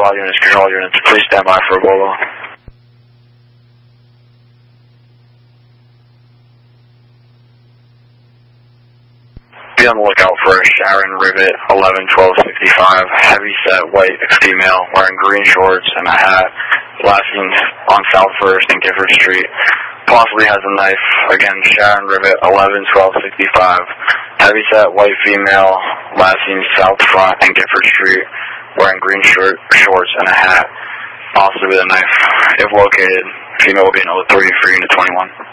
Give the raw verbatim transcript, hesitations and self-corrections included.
all units, control units, please stand by for a Bolo. Be on the lookout for a Sharon Rivet eleven twelve sixty-five, heavy set white female wearing green shorts and a hat, last seen on South First and Gifford Street. Possibly has a knife. Again, Sharon Rivet eleven twelve sixty-five, heavy set white female, last seen South Front and Gifford Street, wearing green short, shorts and a hat. Possibly with a knife. If located, female will be in oh three for unit twenty-one.